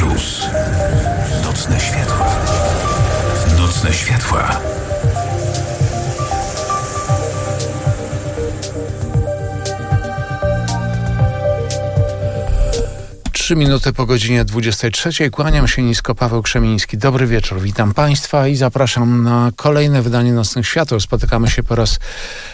Plus. Nocne światła. Nocne światła. Trzy minuty po godzinie 23. Kłaniam się nisko, Paweł Krzemiński. Dobry wieczór, witam Państwa i zapraszam na kolejne wydanie Nocnych Świateł. Spotykamy się po raz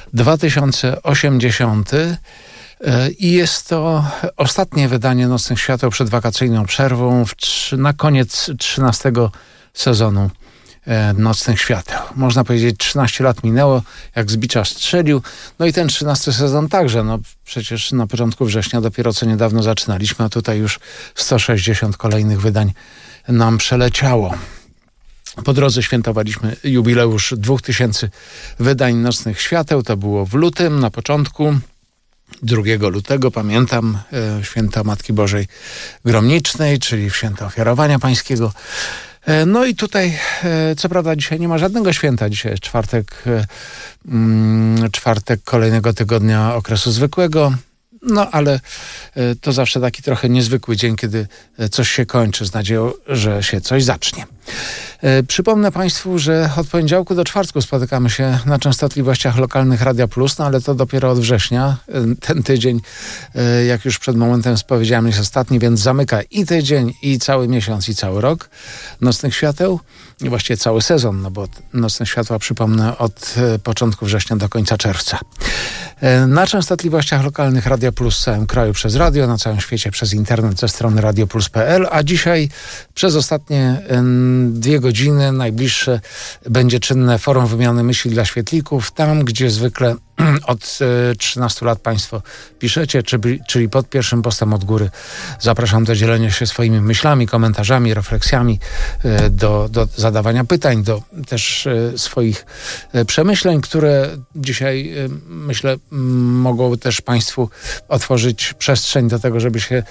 2080 i jest to ostatnie wydanie Nocnych Świateł przed wakacyjną przerwą na koniec 13 sezonu Nocnych Świateł. Można powiedzieć, 13 lat minęło, jak z bicza strzelił. No i ten 13 sezon także. No przecież na początku września dopiero co niedawno zaczynaliśmy, a tutaj już 160 kolejnych wydań nam przeleciało. Po drodze świętowaliśmy jubileusz 2000 wydań Nocnych Świateł. To było w lutym, na początku 2 lutego, pamiętam, święto Matki Bożej Gromnicznej, czyli w święto Ofiarowania Pańskiego. No i tutaj, co prawda dzisiaj nie ma żadnego święta, dzisiaj jest czwartek kolejnego tygodnia okresu zwykłego, no ale to zawsze taki trochę niezwykły dzień, kiedy coś się kończy z nadzieją, że się coś zacznie. Przypomnę Państwu, że od poniedziałku do czwartku spotykamy się na częstotliwościach lokalnych Radia Plus, no ale to dopiero od września. Ten tydzień, jak już przed momentem powiedziałem, jest ostatni, więc zamyka i tydzień, i cały miesiąc, i cały rok Nocnych Świateł. I właściwie cały sezon, no bo Nocne Światła, przypomnę, od początku września do końca czerwca. Na częstotliwościach lokalnych Radia Plus w całym kraju przez radio, na całym świecie przez internet ze strony radioplus.pl, a dzisiaj przez ostatnie 2 godziny najbliższe będzie czynne forum wymiany myśli dla świetlików, tam gdzie zwykle od 13 lat Państwo piszecie, czyli pod pierwszym postem od góry. Zapraszam do dzielenia się swoimi myślami, komentarzami, refleksjami, do zadawania pytań, do też swoich przemyśleń, które dzisiaj, myślę, mogą też Państwu otworzyć przestrzeń do tego, żeby się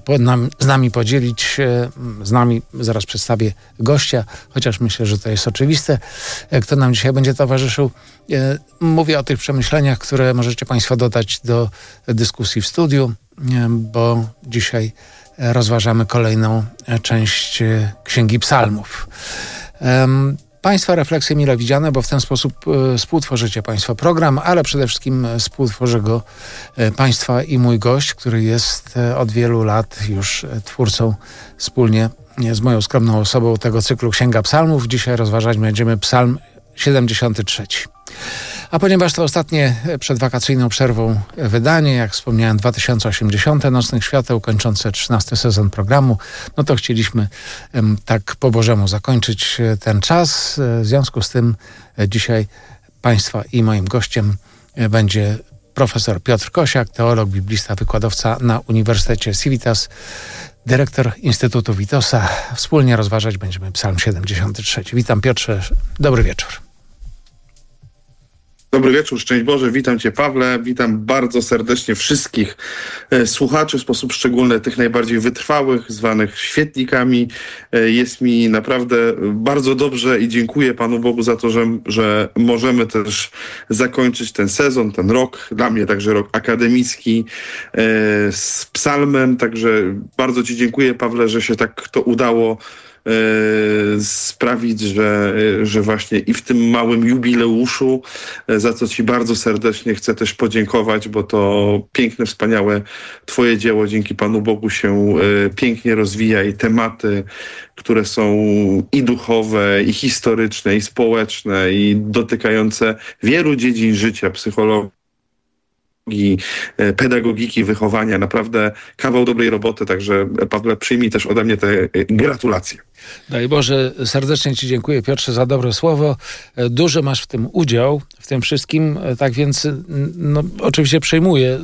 z nami podzielić. Z nami zaraz przedstawię gościa, chociaż myślę, że to jest oczywiste, kto nam dzisiaj będzie towarzyszył. Mówię o tych przemyśleniach, które możecie Państwo dodać do dyskusji w studiu, bo dzisiaj rozważamy kolejną część Księgi Psalmów. Państwa refleksje mile widziane, bo w ten sposób współtworzycie Państwo program, ale przede wszystkim współtworzy go Państwa i mój gość, który jest od wielu lat już twórcą wspólnie z moją skromną osobą tego cyklu Księga Psalmów. Dzisiaj rozważać będziemy Psalm 73. A ponieważ to ostatnie przed wakacyjną przerwą wydanie, jak wspomniałem, 2080 Nocnych Świateł, kończące 13 sezon programu, no to chcieliśmy tak po Bożemu zakończyć ten czas. W związku z tym dzisiaj Państwa i moim gościem będzie profesor Piotr Kosiak, teolog, biblista, wykładowca na Uniwersytecie Civitas, dyrektor Instytutu Witosa. Wspólnie rozważać będziemy Psalm 73. Witam, Piotrze, dobry wieczór. Dobry wieczór, szczęść Boże, witam Cię, Pawle, witam bardzo serdecznie wszystkich słuchaczy, w sposób szczególny tych najbardziej wytrwałych, zwanych świetlikami. Jest mi naprawdę bardzo dobrze i dziękuję Panu Bogu za to, że możemy też zakończyć ten sezon, ten rok, dla mnie także rok akademicki z psalmem, także bardzo Ci dziękuję, Pawle, że się tak to udało sprawić, że właśnie i w tym małym jubileuszu, za co Ci bardzo serdecznie chcę też podziękować, bo to piękne, wspaniałe Twoje dzieło dzięki Panu Bogu się pięknie rozwija i tematy, które są i duchowe, i historyczne, i społeczne, i dotykające wielu dziedzin życia, psychologii, pedagogiki, wychowania. Naprawdę kawał dobrej roboty, także Pawle, przyjmij też ode mnie te gratulacje. Daj Boże, serdecznie Ci dziękuję, Piotrze, za dobre słowo. Duży masz w tym udział, w tym wszystkim, tak więc no, oczywiście przyjmuję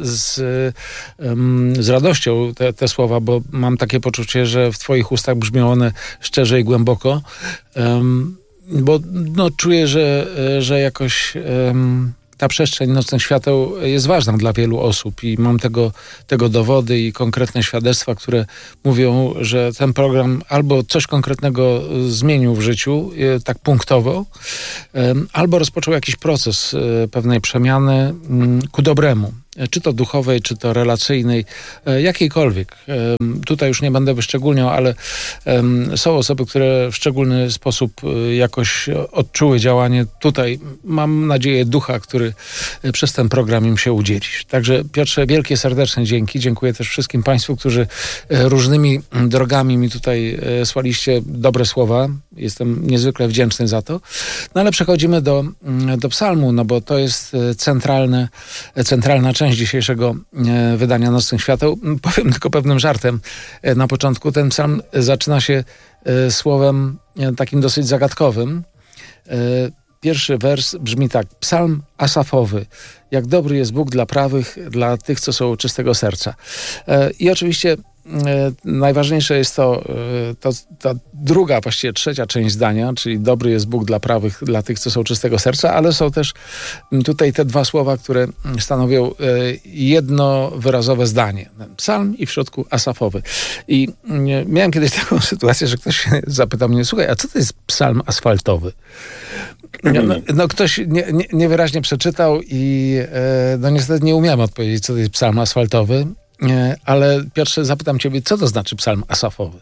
z radością te słowa, bo mam takie poczucie, że w Twoich ustach brzmią one szczerze i głęboko, bo no, czuję, że jakoś ta przestrzeń Nocnych Świateł jest ważna dla wielu osób i mam tego dowody i konkretne świadectwa, które mówią, że ten program albo coś konkretnego zmienił w życiu, tak punktowo, albo rozpoczął jakiś proces pewnej przemiany ku dobremu. czy to duchowej, czy to relacyjnej, jakiejkolwiek. Tutaj już nie będę wyszczególniał, ale są osoby, które w szczególny sposób jakoś odczuły działanie tutaj, mam nadzieję, ducha, który przez ten program im się udzieli. Także Piotrze, wielkie serdeczne dzięki. Dziękuję też wszystkim Państwu, którzy różnymi drogami mi tutaj słaliście dobre słowa. Jestem niezwykle wdzięczny za to. No ale przechodzimy do psalmu, no bo to jest centralna część dzisiejszego wydania Nocnych Świateł. Powiem tylko pewnym żartem na początku. Ten psalm zaczyna się słowem takim dosyć zagadkowym. Pierwszy wers brzmi tak: psalm Asafowy. Jak dobry jest Bóg dla prawych, dla tych, co są czystego serca. I oczywiście najważniejsze jest ta druga, właściwie trzecia część zdania, czyli dobry jest Bóg dla prawych, dla tych, co są czystego serca, ale są też tutaj te dwa słowa, które stanowią jednowyrazowe zdanie. Psalm i w środku Asafowy. I miałem kiedyś taką sytuację, że ktoś zapytał mnie: słuchaj, a co to jest psalm asfaltowy? No ktoś niewyraźnie przeczytał i no niestety nie umiałem odpowiedzieć, co to jest psalm asfaltowy. Ale Piotrze, zapytam ciebie, co to znaczy psalm asafowy?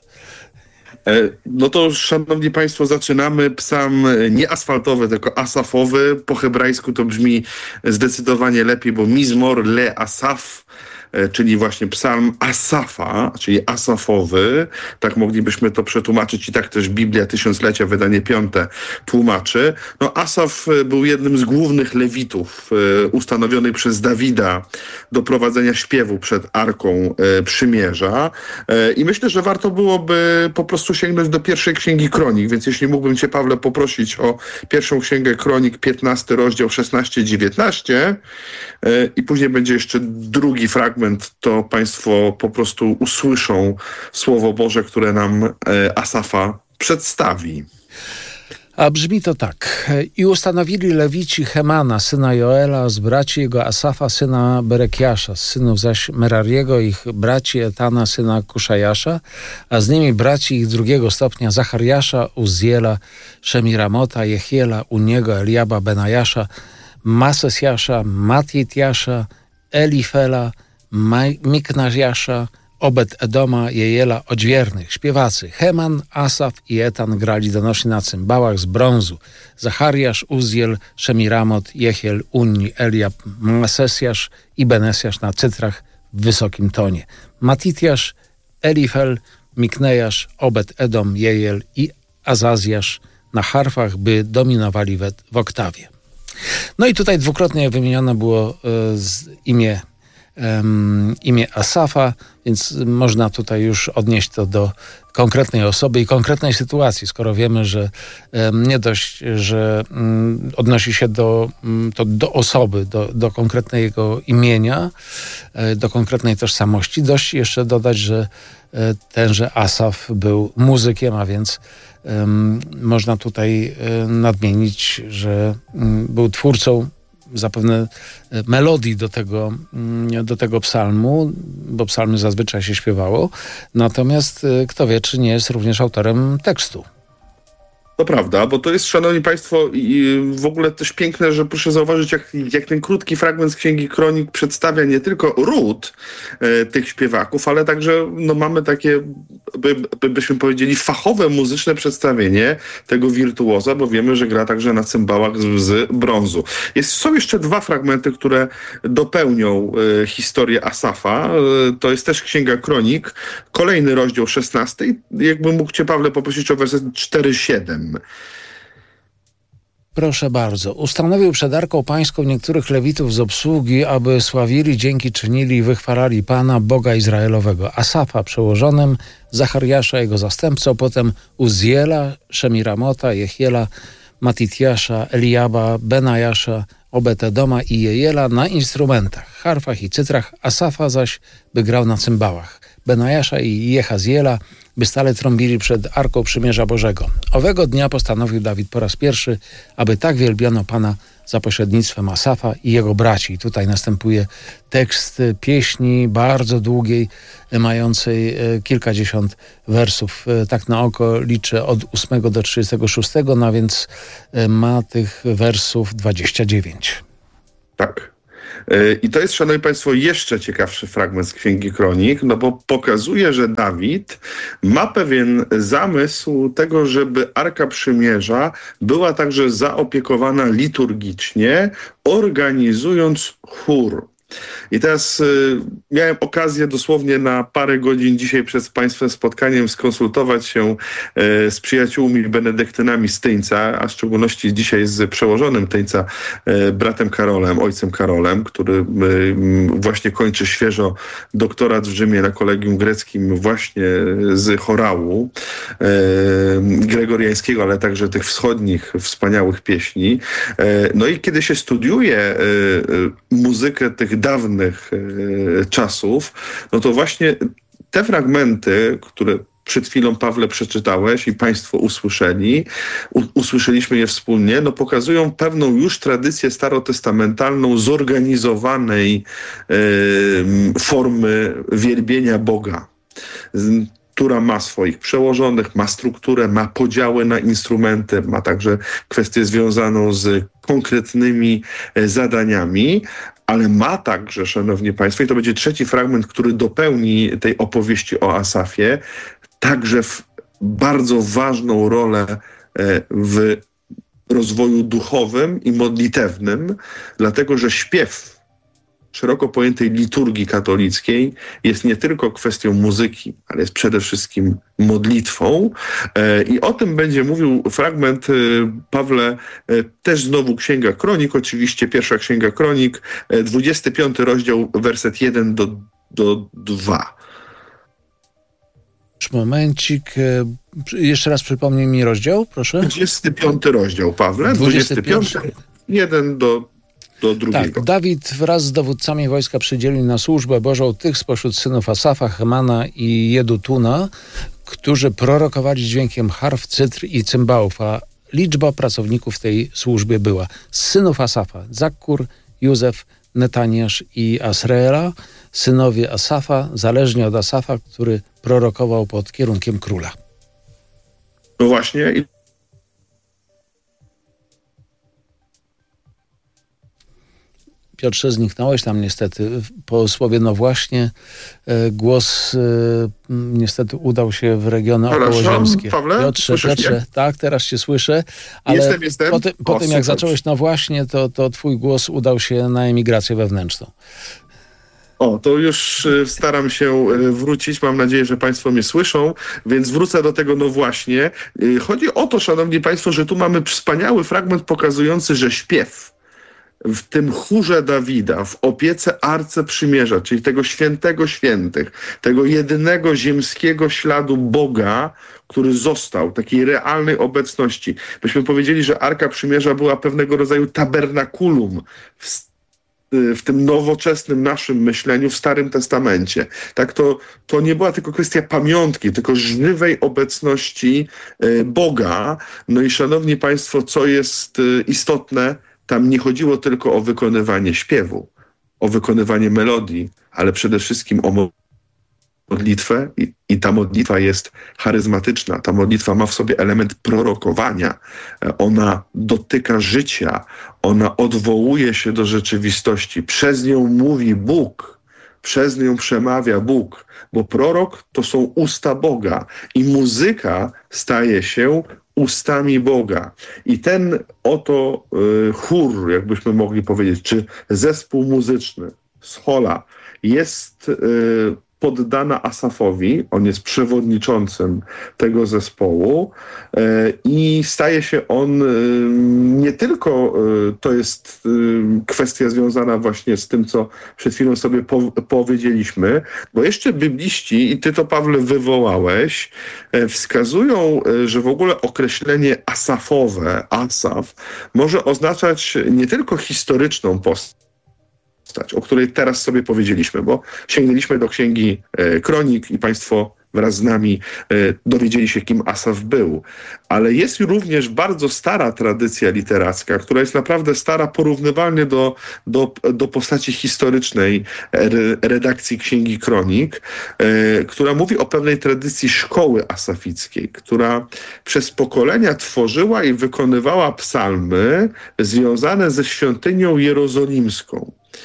No to, szanowni państwo, zaczynamy. Psalm nie asfaltowy, tylko asafowy. Po hebrajsku to brzmi zdecydowanie lepiej, bo mizmor le asaf, czyli właśnie psalm Asafa, czyli asafowy. Tak moglibyśmy to przetłumaczyć i tak też Biblia Tysiąclecia, wydanie 5 tłumaczy. No, Asaf był jednym z głównych lewitów ustanowionych przez Dawida do prowadzenia śpiewu przed Arką Przymierza. I myślę, że warto byłoby po prostu sięgnąć do pierwszej Księgi Kronik, więc jeśli mógłbym cię, Pawle, poprosić o pierwszą Księgę Kronik, 15 rozdział 16-19 i później będzie jeszcze drugi fragment, to państwo po prostu usłyszą Słowo Boże, które nam Asafa przedstawi. A brzmi to tak. I ustanowili Lewici Hemana, syna Joela, z braci jego Asafa, syna Berekiasza, z synów zaś Merariego, ich braci Etana, syna Kuszajasza, a z nimi braci ich drugiego stopnia Zachariasza, Uzziela, Szemiramota, Jehiela, Uniego, Eliaba, Benajasza, Masesjasza, Matitjasza, Elifela, Miknajasza, Obed-Edoma, Jejela, odźwiernych. Śpiewacy Heman, Asaf i Etan grali donośni na cymbałach z brązu. Zachariasz, Uzziel, Szemiramot, Jehiel, Unni, Eliab, Masesjasz i Benesjasz na cytrach w wysokim tonie. Matitjasz, Elifel, Miknejasz, Obed-Edom, Jejel i Azazjasz na harfach, by dominowali w oktawie. No i tutaj dwukrotnie wymienione było imię Asafa, więc można tutaj już odnieść to do konkretnej osoby i konkretnej sytuacji, skoro wiemy, że nie dość, że odnosi się do osoby, do konkretnego imienia, do konkretnej tożsamości. Dość jeszcze dodać, że tenże Asaf był muzykiem, a więc można tutaj nadmienić, że był twórcą zapewne melodii do tego psalmu, bo psalmy zazwyczaj się śpiewało. Natomiast kto wie, czy nie jest również autorem tekstu. To prawda, bo to jest, szanowni państwo, i w ogóle też piękne, że proszę zauważyć, jak ten krótki fragment z Księgi Kronik przedstawia nie tylko ród tych śpiewaków, ale także mamy takie, byśmy powiedzieli, fachowe muzyczne przedstawienie tego wirtuoza, bo wiemy, że gra także na cymbałach z brązu. Są jeszcze dwa fragmenty, które dopełnią historię Asafa. To jest też Księga Kronik, kolejny rozdział 16. Jakbym mógł cię, Pawle, poprosić o werset 4-7. Proszę bardzo. Ustanowił przed Arką Pańską niektórych lewitów z obsługi, aby sławili, dzięki czynili i wychwalali Pana, Boga Izraelowego. Asafa przełożonym, Zachariasza jego zastępcą, potem Uzziela, Szemiramota, Jehiela, Matitjasza, Eliaba, Benajasza, Obed-Edoma i Jejela na instrumentach, harfach i cytrach, Asafa zaś by grał na cymbałach. Benajasza i Jehaziela by stale trąbili przed Arką Przymierza Bożego. Owego dnia postanowił Dawid po raz pierwszy, aby tak wielbiono Pana za pośrednictwem Asafa i jego braci. I tutaj następuje tekst pieśni bardzo długiej, mającej kilkadziesiąt wersów. Tak na oko liczę od 8 do 36, no więc ma tych wersów 29. Tak. I to jest, szanowni państwo, jeszcze ciekawszy fragment z Księgi Kronik, no bo pokazuje, że Dawid ma pewien zamysł tego, żeby Arka Przymierza była także zaopiekowana liturgicznie, organizując chór. I teraz miałem okazję dosłownie na parę godzin dzisiaj przed państwem spotkaniem skonsultować się z przyjaciółmi benedyktynami z Tyńca, a w szczególności dzisiaj z przełożonym Tyńca bratem Karolem, ojcem Karolem, który właśnie kończy świeżo doktorat w Rzymie na Kolegium Greckim właśnie z chorału gregoriańskiego, ale także tych wschodnich, wspaniałych pieśni. No i kiedy się studiuje muzykę tych dawnych czasów, no to właśnie te fragmenty, które przed chwilą, Pawle, przeczytałeś i państwo usłyszeliśmy je wspólnie, no pokazują pewną już tradycję starotestamentalną zorganizowanej formy wielbienia Boga, która ma swoich przełożonych, ma strukturę, ma podziały na instrumenty, ma także kwestię związaną z konkretnymi zadaniami, ale ma także, szanowni państwo, i to będzie trzeci fragment, który dopełni tej opowieści o Asafie, także bardzo ważną rolę w rozwoju duchowym i modlitewnym, dlatego że śpiew szeroko pojętej liturgii katolickiej jest nie tylko kwestią muzyki, ale jest przede wszystkim modlitwą. I o tym będzie mówił fragment, Pawle, też znowu Księga Kronik, oczywiście pierwsza Księga Kronik, 25 rozdział, werset 1 do 2. Momencik. Jeszcze raz przypomnij mi rozdział, proszę. 25 rozdział, Pawle. 25, 1 do drugiego. Tak, Dawid wraz z dowódcami wojska przydzielił na służbę Bożą tych spośród synów Asafa, Hemana i Jedutuna, którzy prorokowali dźwiękiem harf, cytr i cymbałów, a liczba pracowników w tej służbie była z synów Asafa: Zakkur, Józef, Netaniasz i Asreela, synowie Asafa, zależnie od Asafa, który prorokował pod kierunkiem króla. No właśnie. Piotrze, zniknąłeś tam niestety. Po słowie no właśnie głos niestety udał się w regiony okołoziemskie. Pawle, Piotrze, tak, teraz cię słyszę, ale jestem. Po tym jak zacząłeś no właśnie, to twój głos udał się na emigrację wewnętrzną. To już staram się wrócić. Mam nadzieję, że państwo mnie słyszą, więc wrócę do tego no właśnie. Chodzi o to, szanowni państwo, że tu mamy wspaniały fragment pokazujący, że śpiew w tym chórze Dawida, w opiece Arce Przymierza, czyli tego świętego świętych, tego jedynego ziemskiego śladu Boga, który został, takiej realnej obecności. Byśmy powiedzieli, że Arka Przymierza była pewnego rodzaju tabernakulum w tym nowoczesnym naszym myśleniu w Starym Testamencie. Tak, to nie była tylko kwestia pamiątki, tylko żywej obecności Boga. No i szanowni państwo, co jest istotne, tam nie chodziło tylko o wykonywanie śpiewu, o wykonywanie melodii, ale przede wszystkim o modlitwę i ta modlitwa jest charyzmatyczna. Ta modlitwa ma w sobie element prorokowania. Ona dotyka życia, ona odwołuje się do rzeczywistości. Przez nią mówi Bóg, przez nią przemawia Bóg, bo prorok to są usta Boga i muzyka staje się ustami Boga. I ten oto chór, jakbyśmy mogli powiedzieć, czy zespół muzyczny, schola, jest poddana Asafowi, on jest przewodniczącym tego zespołu i staje się on nie tylko, to jest kwestia związana właśnie z tym, co przed chwilą sobie powiedzieliśmy, bo jeszcze bibliści, i ty to, Pawle, wywołałeś, wskazują, że w ogóle określenie asafowe, Asaf, może oznaczać nie tylko historyczną postać, o której teraz sobie powiedzieliśmy, bo sięgnęliśmy do Księgi Kronik i państwo wraz z nami dowiedzieli się, kim Asaf był. Ale jest również bardzo stara tradycja literacka, która jest naprawdę stara, porównywalnie do postaci historycznej redakcji Księgi Kronik, która mówi o pewnej tradycji szkoły asafickiej, która przez pokolenia tworzyła i wykonywała psalmy związane ze świątynią jerozolimską.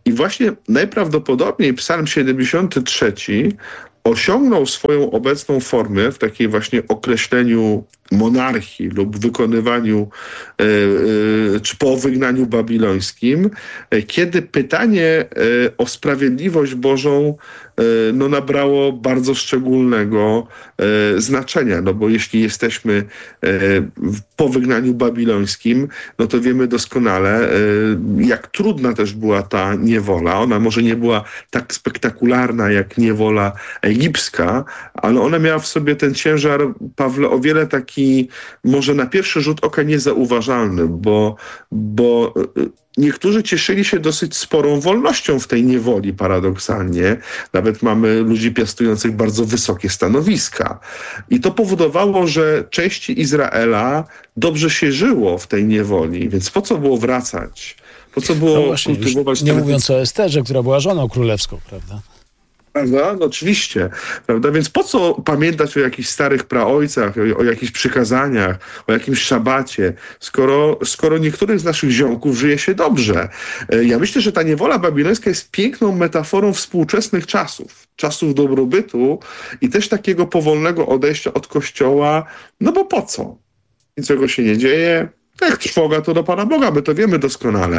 I właśnie najprawdopodobniej Psalm 73 osiągnął swoją obecną formę w takiej właśnie określeniu monarchii lub wykonywaniu czy po wygnaniu babilońskim, kiedy pytanie o sprawiedliwość Bożą nabrało bardzo szczególnego znaczenia, bo jeśli jesteśmy po wygnaniu babilońskim, to wiemy doskonale, jak trudna też była ta niewola. Ona może nie była tak spektakularna jak niewola egipska, ale ona miała w sobie ten ciężar, Pawle, o wiele taki może na pierwszy rzut oka niezauważalny, bo niektórzy cieszyli się dosyć sporą wolnością w tej niewoli, paradoksalnie. Nawet mamy ludzi piastujących bardzo wysokie stanowiska. I to powodowało, że części Izraela dobrze się żyło w tej niewoli, więc po co było wracać? Po co było kultywować... Nie mówiąc o Esterze, która była żoną królewską, prawda? Prawda? No oczywiście. Prawda? Więc po co pamiętać o jakichś starych praojcach, o jakichś przykazaniach, o jakimś szabacie, skoro niektórych z naszych ziomków żyje się dobrze? Ja myślę, że ta niewola babilońska jest piękną metaforą współczesnych czasów dobrobytu i też takiego powolnego odejścia od Kościoła, bo po co? Niczego się nie dzieje. Jak trwoga, to do Pana Boga, my to wiemy doskonale.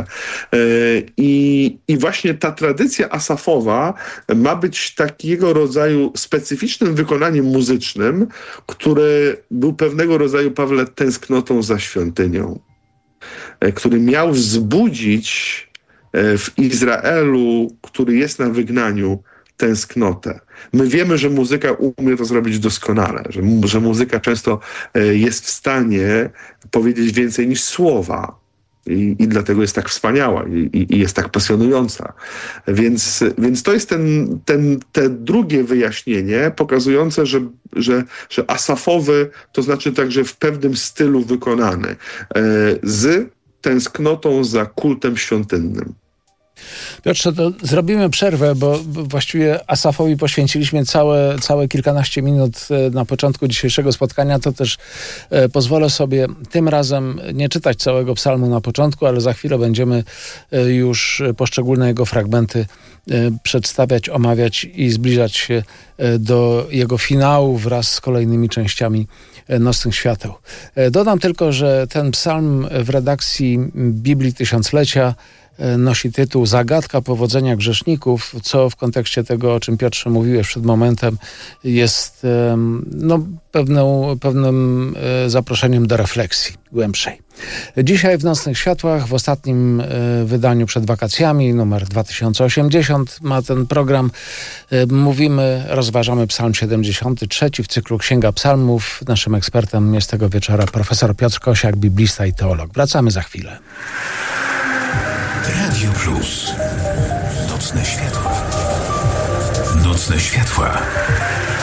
I właśnie ta tradycja asafowa ma być takiego rodzaju specyficznym wykonaniem muzycznym, który był pewnego rodzaju, Pawle, tęsknotą za świątynią, który miał wzbudzić w Izraelu, który jest na wygnaniu, tęsknotę. My wiemy, że muzyka umie to zrobić doskonale, że muzyka często jest w stanie powiedzieć więcej niż słowa i dlatego jest tak wspaniała i jest tak pasjonująca. Więc to jest te drugie wyjaśnienie pokazujące, że asafowy to znaczy także w pewnym stylu wykonany z tęsknotą za kultem świątynnym. Piotrze, to zrobimy przerwę, bo właściwie Asafowi poświęciliśmy całe kilkanaście minut na początku dzisiejszego spotkania. To też pozwolę sobie tym razem nie czytać całego psalmu na początku, ale za chwilę będziemy już poszczególne jego fragmenty przedstawiać, omawiać i zbliżać się do jego finału wraz z kolejnymi częściami Nocnych Świateł. Dodam tylko, że ten psalm w redakcji Biblii Tysiąclecia nosi tytuł Zagadka powodzenia grzeszników, co w kontekście tego, o czym Piotrze mówiłeś przed momentem, jest pewnym zaproszeniem do refleksji głębszej. Dzisiaj w Nocnych Światłach, w ostatnim wydaniu przed wakacjami, numer 2080 ma ten program, rozważamy Psalm 73 w cyklu Księga Psalmów. Naszym ekspertem jest tego wieczora profesor Piotr Kosiak, biblista i teolog. Wracamy za chwilę. Radio Plus. Nocne światła. Nocne światła.